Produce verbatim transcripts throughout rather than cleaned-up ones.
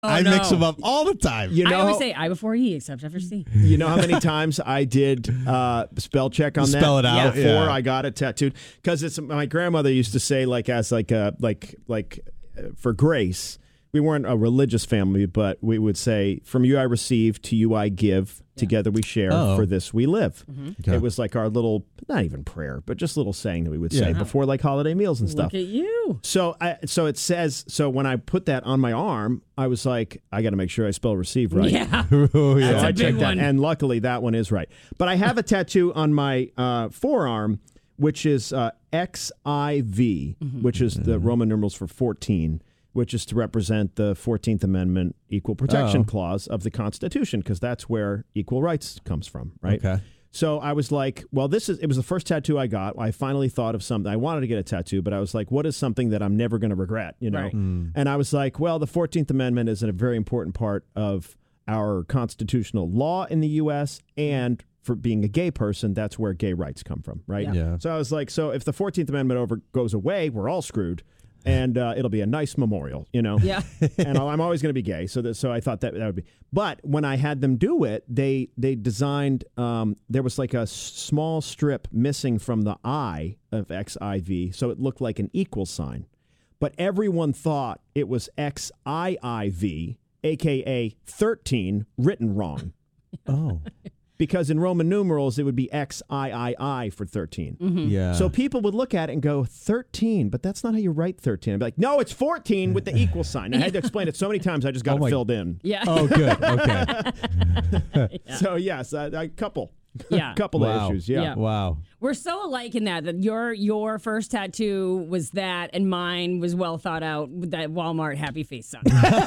Oh, I no. mix them up all the time. You know, I always say I before E, except after C. You know how many times I did uh, spell check on that? Spell it out, before yeah. I got it tattooed? Because it's my grandmother used to say like as like a like like uh, for grace. We weren't a religious family, but we would say, "From you I receive, to you I give. Yeah. Together we share. Oh. For this we live." Mm-hmm. Okay. It was like our little, not even prayer, but just a little saying that we would say Yeah. before like holiday meals and stuff. Look at you. So I, so it says, so when I put that on my arm, I was like, I got to make sure I spell receive right. Yeah. Oh, yeah. That's So a I big checked that, one. and luckily that one is right. But I have a tattoo on my uh, forearm, which is uh, X I V, Mm-hmm. which is the Roman numerals for fourteen, which is to represent the fourteenth Amendment Equal Protection Oh. Clause of the Constitution, because that's where equal rights comes from, right? Okay. So I was like, well, this is, it was the first tattoo I got. I finally thought of something. I wanted to get a tattoo, but I was like, what is something that I'm never going to regret, you know? Right. And I was like, well, the fourteenth Amendment is a very important part of our constitutional law in the U S, and for being a gay person, that's where gay rights come from, right? Yeah. Yeah. So I was like, so if the fourteenth Amendment over goes away, we're all screwed. And uh, it'll be a nice memorial, you know? Yeah. And I'm always going to be gay. So that, so I thought that that would be. But when I had them do it, they they designed, um, there was like a s- small strip missing from the I of X I V. So it looked like an equal sign. But everyone thought it was X I I V, a k a thirteen, written wrong. Oh. Because in Roman numerals, it would be X I I I for thirteen. Yeah. So people would look at it and go, thirteen, but that's not how you write thirteen. I'd be like, no, it's fourteen with the equal sign. I had to explain it so many times, I just got Oh it my- filled in. Yeah. Oh, good. Okay. So, yes, a, a couple. Yeah. couple Wow. of issues, yeah. Yeah. Wow. We're so alike in that that your your first tattoo was that, and mine was well thought out with that Walmart happy face sign.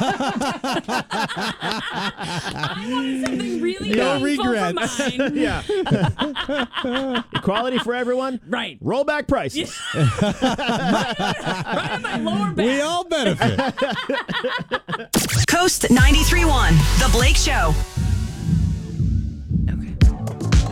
I wanted something really No meaningful regrets. for mine. Yeah. Equality for everyone. Right. Roll back prices. Right on my lower back. We all benefit. Coast ninety-three point one, The Blake Show.